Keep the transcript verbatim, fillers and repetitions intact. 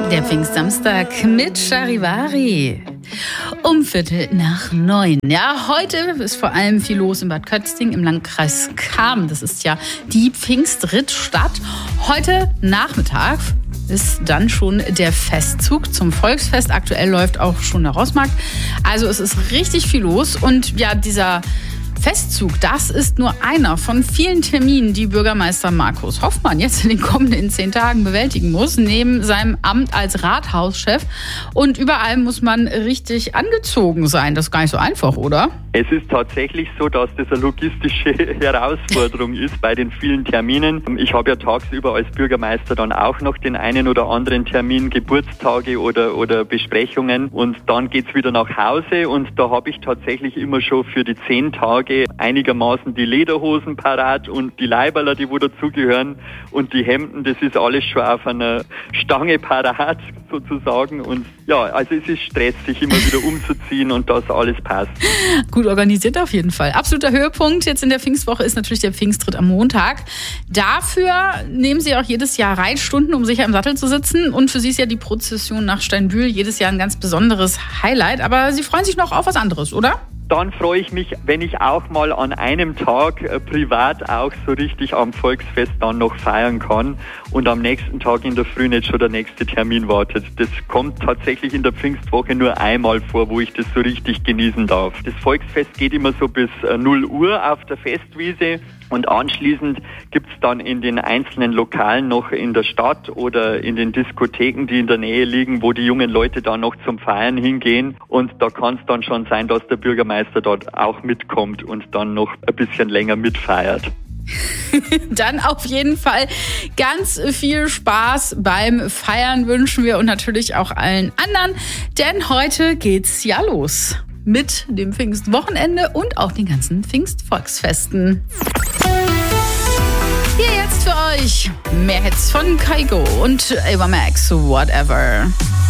Der Pfingstsamstag mit Charivari. Um Viertel nach neun. Ja, heute ist vor allem viel los in Bad Kötzting im Landkreis Cham. Das ist ja die Pfingstrittstadt. Heute Nachmittag ist dann schon der Festzug zum Volksfest. Aktuell läuft auch schon der Rossmarkt. Also es ist richtig viel los. Und ja, dieser Festzug, das ist nur einer von vielen Terminen, die Bürgermeister Markus Hoffmann jetzt in den kommenden zehn Tagen bewältigen muss, neben seinem Amt als Rathauschef. Und überall muss man richtig angezogen sein. Das ist gar nicht so einfach, oder? Es ist tatsächlich so, dass das eine logistische Herausforderung ist bei den vielen Terminen. Ich habe ja tagsüber als Bürgermeister dann auch noch den einen oder anderen Termin, Geburtstage oder, oder Besprechungen. Und dann geht's wieder nach Hause und da habe ich tatsächlich immer schon für die zehn Tage einigermaßen die Lederhosen parat und die Leiberler, die wo dazugehören, und die Hemden, das ist alles schon auf einer Stange parat sozusagen. Und ja, also es ist stressig, immer wieder umzuziehen und dass alles passt. Gut organisiert auf jeden Fall. Absoluter Höhepunkt jetzt in der Pfingstwoche ist natürlich der Pfingstritt am Montag. Dafür nehmen Sie auch jedes Jahr Reitstunden, um sicher im Sattel zu sitzen. Und für Sie ist ja die Prozession nach Steinbühl jedes Jahr ein ganz besonderes Highlight. Aber Sie freuen sich noch auf was anderes, oder? Dann freue ich mich, wenn ich auch mal an einem Tag äh, privat auch so richtig am Volksfest dann noch feiern kann und am nächsten Tag in der Früh nicht schon der nächste Termin wartet. Das kommt tatsächlich in der Pfingstwoche nur einmal vor, wo ich das so richtig genießen darf. Das Volksfest geht immer so bis äh, null Uhr auf der Festwiese. Und anschließend gibt's dann in den einzelnen Lokalen noch in der Stadt oder in den Diskotheken, die in der Nähe liegen, wo die jungen Leute dann noch zum Feiern hingehen. Und da kann es dann schon sein, dass der Bürgermeister dort auch mitkommt und dann noch ein bisschen länger mitfeiert. Dann auf jeden Fall ganz viel Spaß beim Feiern wünschen wir und natürlich auch allen anderen. Denn heute geht's ja los mit dem Pfingstwochenende und auch den ganzen Pfingstvolksfesten. Hier jetzt für euch mehr Hits von Kygo und Ava Max, Whatever.